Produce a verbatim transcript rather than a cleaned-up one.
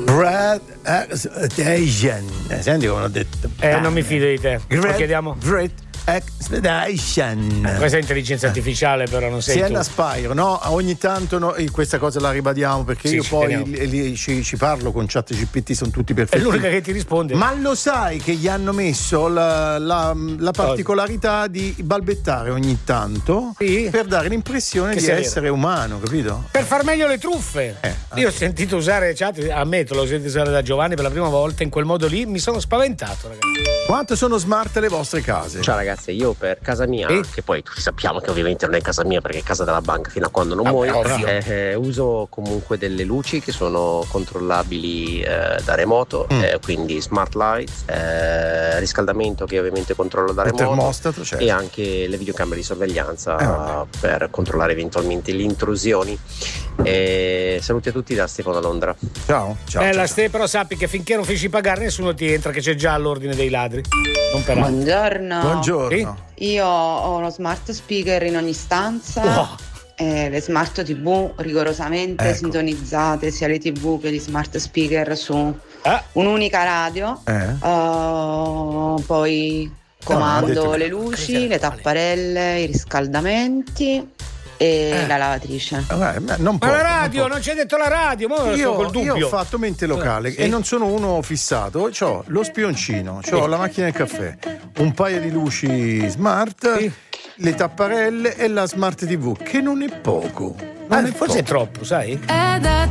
Expedition. Senti come l'ho detto. Eh, non mi fido di te. Great, Lo chiediamo. Great Expedition. Questa è intelligenza artificiale, però non sei Sienna tu. Spire, no? Ogni tanto no, questa cosa la ribadiamo perché Sì, io ci poi teniamo. li, li- ci, ci parlo con ChatGPT, sono tutti perfetti. È l'unica che ti risponde. Ma lo sai che gli hanno messo la, la, la particolarità di balbettare ogni tanto Sì. per dare l'impressione Che di sia essere umano, capito? Per far meglio le truffe. Eh, Io ho sentito usare chat, ammetto, l'ho sentito usare da Giovanni per la prima volta in quel modo lì, mi sono spaventato, ragazzi. Quanto sono smart le vostre case? Ciao ragazzi, io per casa mia, Sì. che poi tutti sappiamo che ovviamente non è casa mia perché è casa della banca fino a quando non Ah, muoio, ovvio. eh, eh, uso comunque delle luci che sono controllabili eh, da remoto, Mm. eh, quindi smart lights, eh, riscaldamento che ovviamente controllo da Il remoto termostato, certo. e anche le videocamere di sorveglianza Eh, vabbè. per controllare eventualmente le intrusioni. E saluti a tutti da Stefano da Londra. Ciao, ciao. eh, ciao, la ciao. Ste, però sappi che finché non finisci di pagare nessuno ti entra, che c'è già all'ordine dei ladri. Non per altro. Buongiorno. Buongiorno. Io ho uno smart speaker in ogni stanza. Oh. E le smart tivù rigorosamente Ecco. sintonizzate, sia le tivù che gli smart speaker su Ah. un'unica radio. Eh? Uh, poi No, ha comando detto che- le luci, Cos'era? le tapparelle, i riscaldamenti e Eh. la lavatrice. Eh, ma non Ma poco, la non radio, poco. non ci hai detto la radio, ma io sto Io, col io dubbio. ho fatto mente locale Sì. e non sono uno fissato. C'ho lo spioncino, c'ho la macchina del caffè, un paio di luci smart, Sì. le tapparelle e la smart tivù, che non è poco. Ah, Non è forse è poco. troppo, sai? È da